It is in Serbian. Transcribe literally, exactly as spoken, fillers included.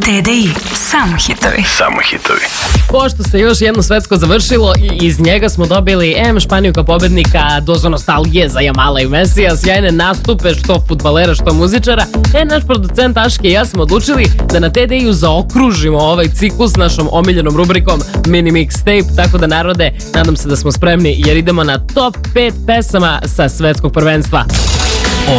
T D I, samo hitovi. Samo hitovi. Pošto se još jedno svetsko završilo i iz njega smo dobili em Španiju kao pobednika, dozu nostalgije za Jamala i Mesija, sjajne nastupe što fudbalera što muzičara, e naš producent Aške i ja smo odlučili da na T D I-u zaokružimo ovaj ciklus našom omiljenom rubrikom Mini Mixtape, tako da narode, nadam se da smo spremni jer idemo na top pet pesama sa svetskog prvenstva.